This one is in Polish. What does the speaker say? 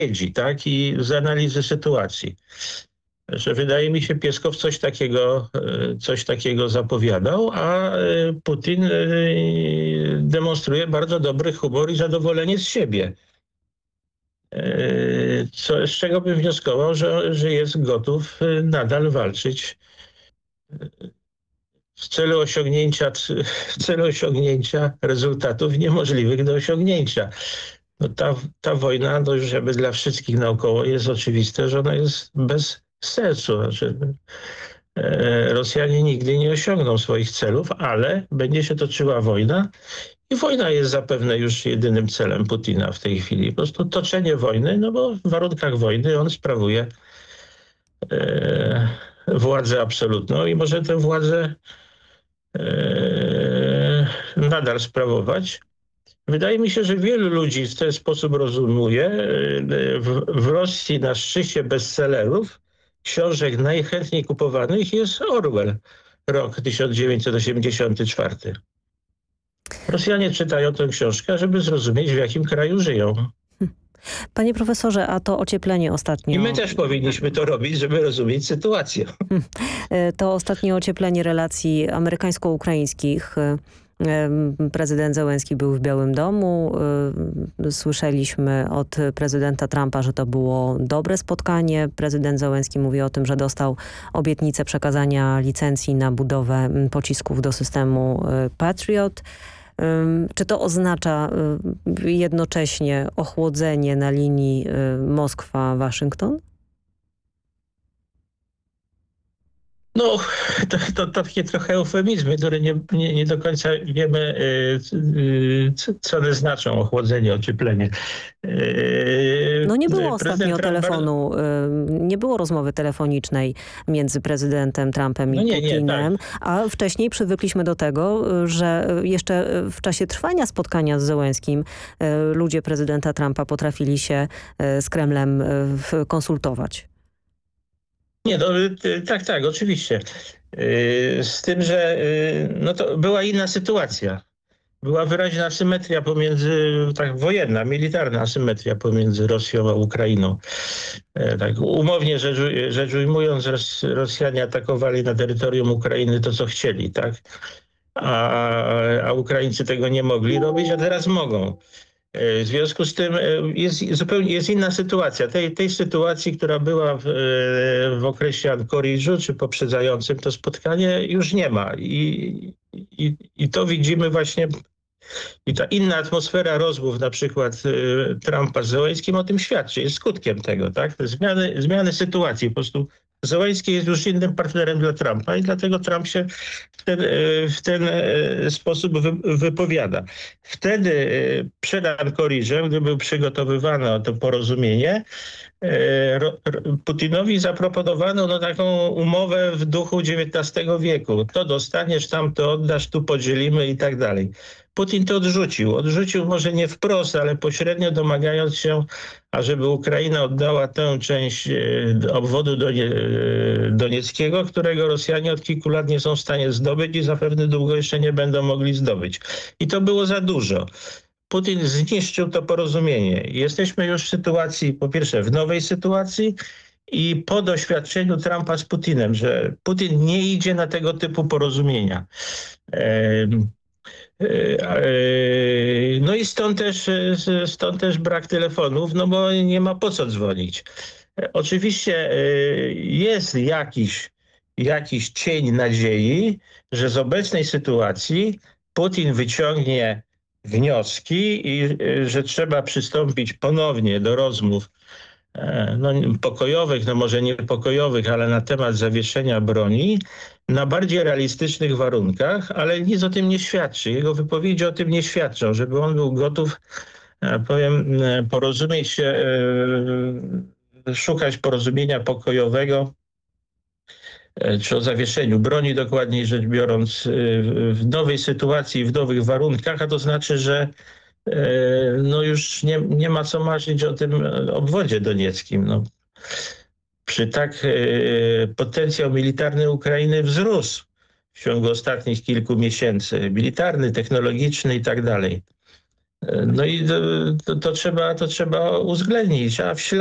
tak, i z analizy sytuacji. Że wydaje mi się, Pieskow coś takiego zapowiadał, a Putin demonstruje bardzo dobry humor i zadowolenie z siebie. Z czego bym wnioskował, że jest gotów nadal walczyć w celu osiągnięcia rezultatów niemożliwych do osiągnięcia. No ta wojna, no już jakby dla wszystkich naokoło jest oczywiste, że ona jest bez sensu. Znaczy, Rosjanie nigdy nie osiągną swoich celów, ale będzie się toczyła wojna i wojna jest zapewne już jedynym celem Putina w tej chwili. Po prostu toczenie wojny, no bo w warunkach wojny on sprawuje władzę absolutną i może tę władzę nadal sprawować. Wydaje mi się, że wielu ludzi w ten sposób rozumuje. W Rosji na szczycie bestsellerów książek najchętniej kupowanych jest Orwell, rok 1984. Rosjanie czytają tę książkę, żeby zrozumieć, w jakim kraju żyją. Panie profesorze, a to ocieplenie ostatnio... I my też powinniśmy to robić, żeby rozumieć sytuację. To ostatnie ocieplenie relacji amerykańsko-ukraińskich. Prezydent Zełenski był w Białym Domu. Słyszeliśmy od prezydenta Trumpa, że to było dobre spotkanie. Prezydent Zełenski mówi o tym, że dostał obietnicę przekazania licencji na budowę pocisków do systemu Patriot. Czy to oznacza jednocześnie ochłodzenie na linii Moskwa-Waszyngton? No, to takie trochę eufemizmy, które nie do końca wiemy, co one znaczą, ochłodzenie, ocieplenie. No nie było ostatnio telefonu, nie było rozmowy telefonicznej między prezydentem Trumpem i Putinem, tak. A wcześniej przywykliśmy do tego, że jeszcze w czasie trwania spotkania z Zełenskim ludzie prezydenta Trumpa potrafili się z Kremlem konsultować. Nie, no, tak, oczywiście. Z tym, że no to była inna sytuacja. Była wyraźna asymetria pomiędzy, tak wojenna, militarna asymetria pomiędzy Rosją a Ukrainą. Tak umownie rzecz ujmując, Rosjanie atakowali na terytorium Ukrainy to, co chcieli, tak? A Ukraińcy tego nie mogli robić, a teraz mogą. W związku z tym jest inna sytuacja. Tej sytuacji, która była w okresie Ankoridżu, czy poprzedzającym to spotkanie, już nie ma. I to widzimy właśnie, i ta inna atmosfera rozmów, na przykład Trumpa z Zełenskim, o tym świadczy, jest skutkiem tego, tak? Zmiany sytuacji. Po prostu Zełenski jest już innym partnerem dla Trumpa i dlatego Trump się w ten sposób wypowiada. Wtedy przed Ankoridżem, gdy był przygotowywane to porozumienie, Putinowi zaproponowano taką umowę w duchu XIX wieku. To dostaniesz, tam to oddasz, tu podzielimy i tak dalej. Putin to odrzucił. Odrzucił może nie wprost, ale pośrednio domagając się, ażeby Ukraina oddała tę część obwodu donieckiego, którego Rosjanie od kilku lat nie są w stanie zdobyć i zapewne długo jeszcze nie będą mogli zdobyć. I to było za dużo. Putin zniszczył to porozumienie. Jesteśmy już w sytuacji, po pierwsze w nowej sytuacji i po doświadczeniu Trumpa z Putinem, że Putin nie idzie na tego typu porozumienia. No i stąd też brak telefonów, no bo nie ma po co dzwonić. Oczywiście jest jakiś cień nadziei, że z obecnej sytuacji Putin wyciągnie wnioski i że trzeba przystąpić ponownie do rozmów pokojowych, no może nie pokojowych, ale na temat zawieszenia broni na bardziej realistycznych warunkach, ale nic o tym nie świadczy. Jego wypowiedzi o tym nie świadczą, żeby on był gotów, porozumieć się, szukać porozumienia pokojowego, czy o zawieszeniu broni, dokładniej rzecz biorąc, w nowej sytuacji, w nowych warunkach, a to znaczy, że no już nie ma co marzyć o tym obwodzie donieckim. No. Potencjał militarny Ukrainy wzrósł w ciągu ostatnich kilku miesięcy. Militarny, technologiczny i tak dalej. No i to trzeba uwzględnić, a w ślad